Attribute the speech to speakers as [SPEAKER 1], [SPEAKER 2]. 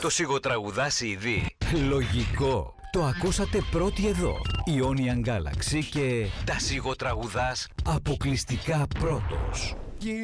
[SPEAKER 1] Το σιγοτραγουδάς CD.
[SPEAKER 2] Λογικό. Το ακούσατε πρώτοι εδώ. Ionian Galaxy και
[SPEAKER 1] τα σιγοτραγουδάς
[SPEAKER 2] αποκλειστικά πρώτος.